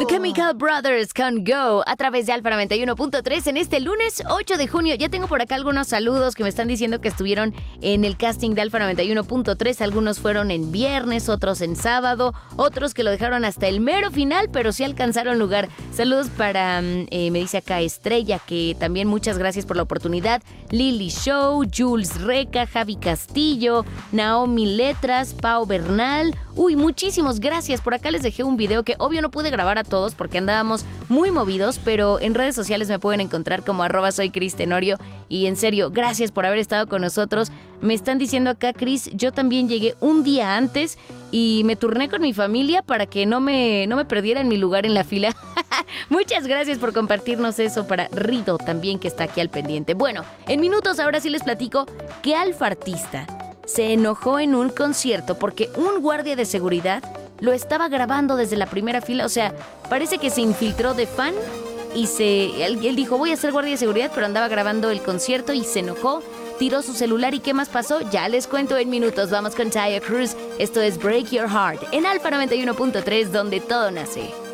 Chemical Brothers con Go a través de Alfa 91.3 en este lunes 8 de junio. Ya tengo por acá algunos saludos que me están diciendo que estuvieron en el casting de Alfa 91.3. Algunos fueron en viernes, otros en sábado, otros que lo dejaron hasta el mero final, pero sí alcanzaron lugar. Saludos para, me dice acá Estrella, que también muchas gracias por la oportunidad. Lily Show, Jules Reca, Javi Castillo, Naomi Letras, Pau Bernal. Uy, muchísimos gracias. Por acá les dejé un video que obvio no pude grabar a todos porque andábamos muy movidos, pero en redes sociales me pueden encontrar como @soycristenorio. Y en serio, gracias por haber estado con nosotros. Me están diciendo acá, Cris, yo también llegué un día antes y me turné con mi familia para que no me perdiera en mi lugar en la fila. Muchas gracias por compartirnos eso. Para Rido también, que está aquí al pendiente. Bueno, en minutos ahora sí les platico que Alfa artista se enojó en un concierto porque un guardia de seguridad lo estaba grabando desde la primera fila. O sea, parece que se infiltró de fan y él dijo, voy a ser guardia de seguridad, pero andaba grabando el concierto y se enojó, tiró su celular. ¿Y qué más pasó? Ya les cuento en minutos. Vamos con Taya Cruz. Esto es Break Your Heart en Alfa 91.3, donde todo nace.